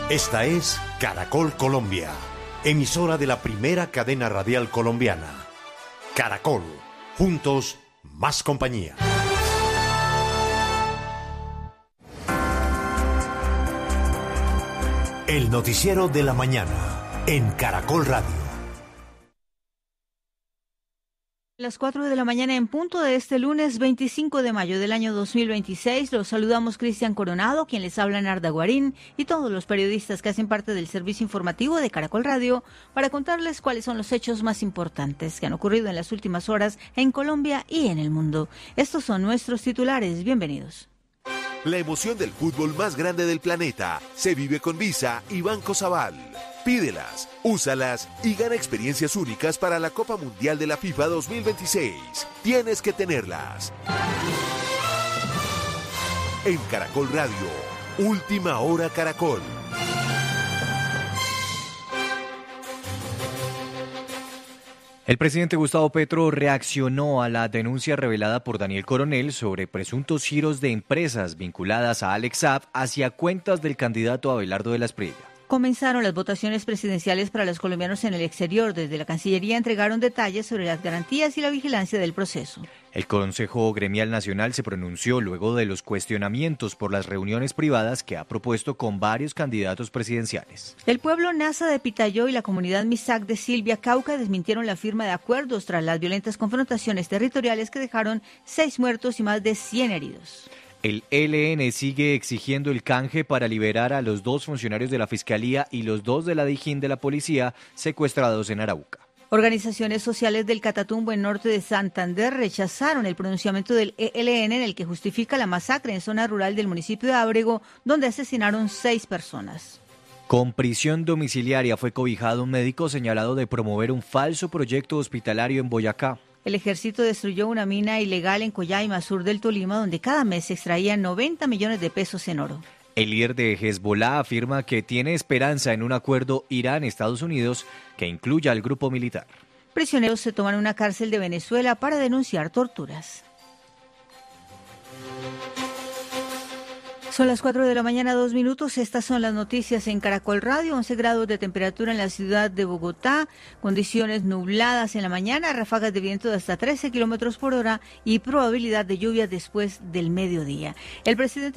Esta es Caracol Colombia, emisora de la primera cadena radial colombiana. Caracol, juntos, más compañía. El noticiero de la mañana, en Caracol Radio. Las 4 de la mañana en punto de este lunes 25 de mayo del año 2026, los saludamos Cristian Coronado, quien les habla Narda Guarín, y todos los periodistas que hacen parte del servicio informativo de Caracol Radio para contarles cuáles son los hechos más importantes que han ocurrido en las últimas horas en Colombia y en el mundo. Estos son nuestros titulares. Bienvenidos. La emoción del fútbol más grande del planeta se vive con Visa y Banco Sabal. Pídelas, úsalas y gana experiencias únicas para la Copa Mundial de la FIFA 2026. Tienes que tenerlas. En Caracol Radio, Última Hora Caracol. El presidente Gustavo Petro reaccionó a la denuncia revelada por Daniel Coronel sobre presuntos giros de empresas vinculadas a Alex Saab hacia cuentas del candidato Abelardo de la Espriella. Comenzaron las votaciones presidenciales para los colombianos en el exterior. Desde la Cancillería entregaron detalles sobre las garantías y la vigilancia del proceso. El Consejo Gremial Nacional se pronunció luego de los cuestionamientos por las reuniones privadas que ha propuesto con varios candidatos presidenciales. El pueblo Nasa de Pitayó y la comunidad Misak de Silvia, Cauca, desmintieron la firma de acuerdos tras las violentas confrontaciones territoriales que dejaron 6 muertos y más de 100 heridos. El ELN sigue exigiendo el canje para liberar a los 2 funcionarios de la Fiscalía y los 2 de la Dijín de la Policía secuestrados en Arauca. Organizaciones sociales del Catatumbo en norte de Santander rechazaron el pronunciamiento del ELN en el que justifica la masacre en zona rural del municipio de Ábrego, donde asesinaron 6 personas. Con prisión domiciliaria fue cobijado un médico señalado de promover un falso proyecto hospitalario en Boyacá. El ejército destruyó una mina ilegal en Coyaima, sur del Tolima, donde cada mes se extraían 90 millones de pesos en oro. El líder de Hezbollah afirma que tiene esperanza en un acuerdo Irán-Estados Unidos que incluya al grupo militar. Prisioneros se toman una cárcel de Venezuela para denunciar torturas. Son las 4 de la mañana, 2 minutos. Estas son las noticias en Caracol Radio. 11 grados de temperatura en la ciudad de Bogotá, condiciones nubladas en la mañana, ráfagas de viento de hasta 13 kilómetros por hora y probabilidad de lluvia después del mediodía. El presidente